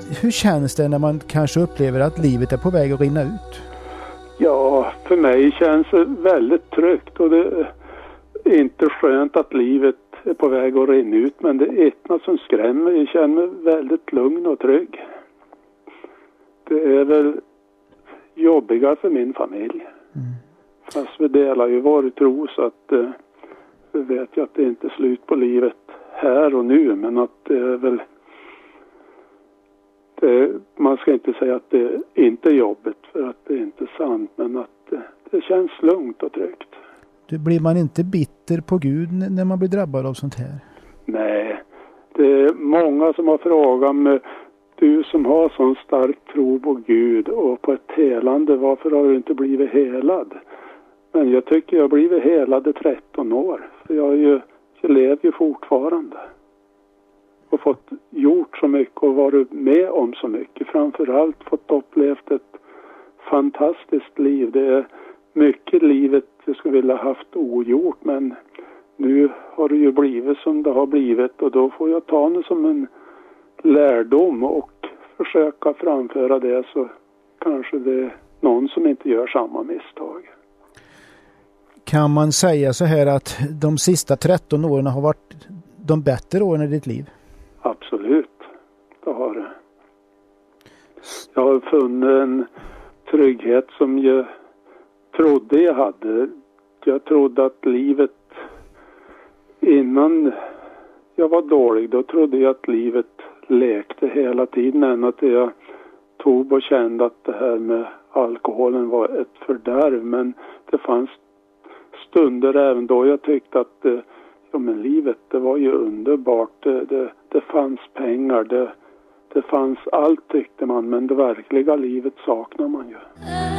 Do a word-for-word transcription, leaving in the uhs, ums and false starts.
hur känns det när man kanske upplever att livet är på väg att rinna ut? Ja, för mig känns det väldigt tryggt och det är inte skönt att livet är på väg att rinna ut, men det är ett något som skrämmer. Jag känner mig väldigt lugn och trygg. Det är väl jobbigare för min familj. Mm. Fast vi delar ju vår tro, så att eh, vi vet ju att det inte är slut på livet här och nu, men att det är väl det, man ska inte säga att det inte är jobbigt, för att det är inte sant, men att det, det känns lugnt och tryggt. Du, blir man inte bitter på Gud när man blir drabbad av sånt här? Nej, det är många som har frågat mig, du som har sån stark tro på Gud och på ett helande, varför har du inte blivit helad? Men jag tycker jag har blivit helad i tretton år. För jag, är ju, jag lever ju fortfarande. Och fått gjort så mycket och varit med om så mycket. Framförallt fått upplevt ett fantastiskt liv. Det är mycket i livet jag skulle vilja haft ogjort. Men nu har det ju blivit som det har blivit. Och då får jag ta det som en lärdom och försöka framföra det, så kanske det är någon som inte gör samma misstag. Kan man säga så här att de sista tretton åren har varit de bättre åren i ditt liv? Absolut, det har det. Jag har funnit en trygghet som jag trodde jag hade. Jag trodde att livet, innan jag var dålig, då trodde jag att livet lekte hela tiden, än att jag tog och kände att det här med alkoholen var ett fördärv. Men det fanns stunder även då jag tyckte att ja, men livet, det var ju underbart. Det, det, det fanns pengar, det, det fanns allt tyckte man, men det verkliga livet saknar man ju.